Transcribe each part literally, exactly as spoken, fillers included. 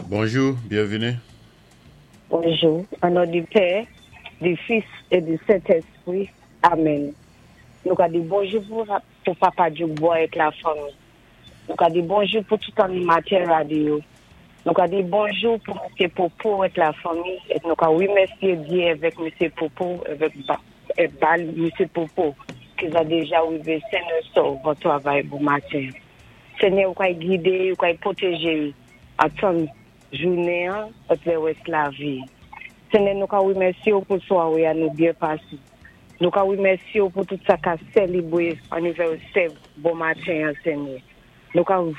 Bonjour, bienvenue. Bonjour, au nom du Père, du Fils et du Saint-Esprit. Amen. Nous avons dit bonjour pour, pour Papa Dubois avec la famille. Nous avons dit bonjour pour tout animateur radio. Nous avons dit bonjour pour M. Popo avec la famille. Et nous avons remercié Dieu avec M. Popo, avec M. Popo, qui a déjà ouvert Seigneur votre travail pour matin. Seigneur, vous avez guidé, vous avez protégé à ton journée, à la vie. Seigneur, nous avons remercié pour ce soir, nous bien passé. Nous avons remercié pour tout ça qui a célébré anniversaire bon matin, Seigneur. Nous avons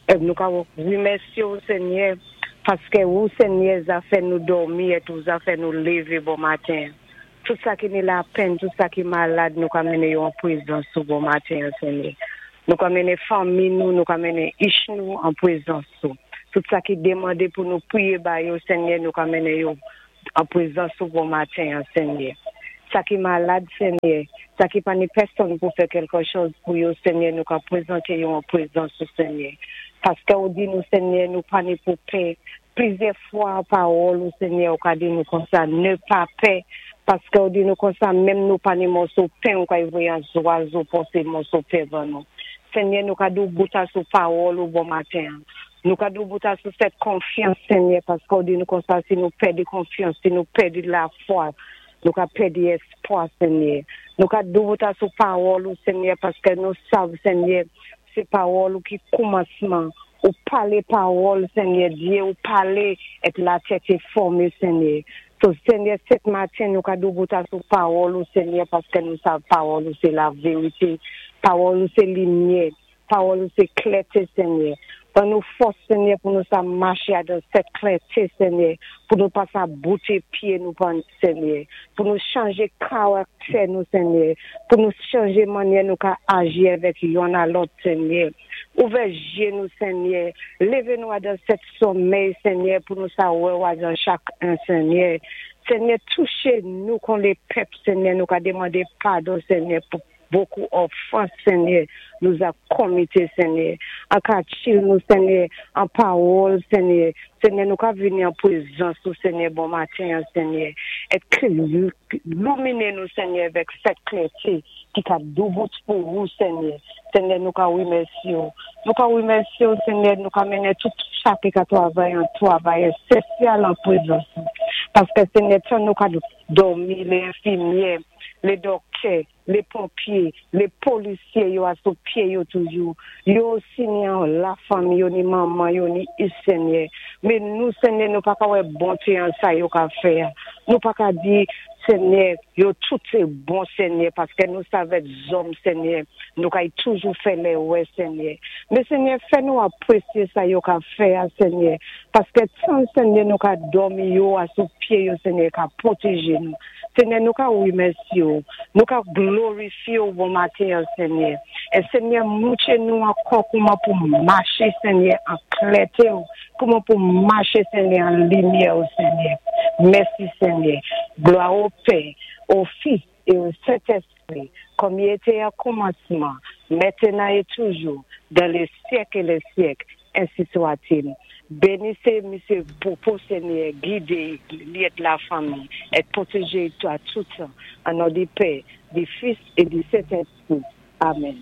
remercié, Seigneur, parce que vous, Seigneur, avez fait nous dormir et vous avez fait nous lever bon matin. Tout ça qui est la peine, tout ça qui est malade, nous avons mené en présence bon matin, Seigneur. Nous avons mené famille, nous avons mené ish nous en présence. Tout ça qui est demandé pour nous prier, Seigneur, nous avons mené en présence bon matin, Seigneur. Ça qui est malade, Seigneur, ça qui n'est pas une personne pour faire quelque chose pour vous, Seigneur, nous avons présenté en présence, Seigneur. Parce qu'on dit, nous, Seigneur, nous pas pour paix. Plusieurs fois, parole, Seigneur, on dit nous comme ça, ne pas paix. Parce qu'on dit nous comme ça, même nous pas de morceaux de pain, on va voir un oiseau penser morceau de pain vers nous. Seigneur, nous avons dit sur parole au bon matin. Nous avons dit sur cette confiance, Seigneur, parce qu'on dit nous comme ça, si nous perdons confiance, si nous perdons la foi, nous avons perdu espoir, Seigneur. Nous avons dit sur parole, Seigneur, parce que nous savons, Seigneur, c'est parole qui commencement. Ou parler parole, Seigneur Dieu, ou parler et la tête est formée, Seigneur. So, Seigneur, cette matin, nous avons dit sur parole, Seigneur, parce que nous savons parole, c'est la vérité. Parole, c'est lumière. Parole, c'est clarté, Seigneur. Pour nous force, Seigneur, pour nous marcher dans cette clarté, Seigneur. Pour nous passer à bouter pied, nous, Seigneur. Pour nous changer caractère, nous, Seigneur. Pour nous changer manière, nous, agir avec yon à l'autre, Seigneur. Ouvrez nous, Seigneur. Levez-nous dans cette sommeil, Seigneur, pour nous savoir dans chacun, Seigneur. Seigneur, touchez-nous quand les peuples, Seigneur, nous avons demandé pardon, Seigneur, pour beaucoup d'offenses, Seigneur, nous a commis, Seigneur. En cachil nous, Seigneur, en parole, Seigneur. Seigneur, nous avons venir en présence, Seigneur, bon matin, Seigneur. Et illuminer nous, Seigneur, avec cette clarté qui a double pour vous, Seigneur. Seigneur, nous avons remercié. Nous avons remercié, Seigneur, nous avons mené tout chaque qui travaille en travail spécial en présence. Parce que, Seigneur, nous avons dormi, les infirmières, les docteurs, les pompiers, les policiers, yo a sous pied yo toujours. Yo Seigneur, la famille, yo ni maman, yo ni Seigneur. Mais nous, Seigneur, nous pas qu'à bonté en ça yo qu'a faire. Nous pas qu'à dire, Seigneur, yo tout est bon, Seigneur, parce que nous savons hommes, Seigneur. Nous avons toujours fait les ouais, Seigneur. Mais, Seigneur, fais-nous apprécier ça yo qu'a faire, Seigneur. Parce que tant, Seigneur, nous avons dormi yo à sous pied, yo, Seigneur, qu'a protégé nous. Seigneur, nous avons remercié, nous avons glorifié au bon matin, Seigneur. Et Seigneur, montrez-nous encore comment pour marcher, Seigneur, en clarté, comment pour marcher, Seigneur, en lumière, Seigneur. Merci, Seigneur. Gloire au Père, au Fils et au Saint-Esprit, comme il était au commencement, maintenant et toujours, dans les siècles et les siècles, ainsi soit-il. Bénissez, monsieur, pour, pour Seigneur, guider, lier la famille et protéger toi tout ça. En nom du Père, du Fils et du Saint-Esprit. Amen.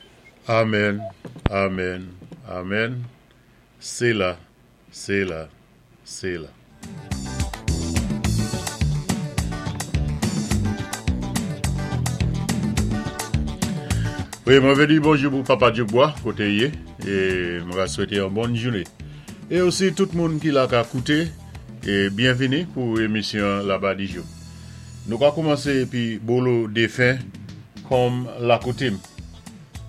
Amen. Amen. Amen. C'est là. C'est là. C'est là. Oui, je vais dire bonjour pour Papa Dubois, côté et je vais souhaiter une bonne journée. Et aussi tout le monde qui l'a écouté, et bienvenue pour l'émission là-bas du jour. Nous allons commencer puis bolo défunt comme la coutume.